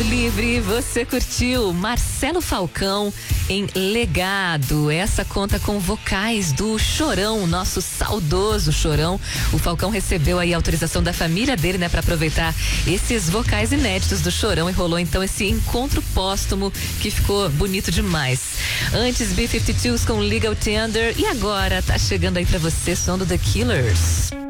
Mercado Livre, você curtiu Marcelo Falcão em Legado. Essa conta com vocais do Chorão, nosso saudoso Chorão. O Falcão recebeu aí a autorização da família dele, né, para aproveitar esses vocais inéditos do Chorão e rolou então esse encontro póstumo que ficou bonito demais. Antes, B-52s com Legal Tender e agora tá chegando aí pra você som do The Killers.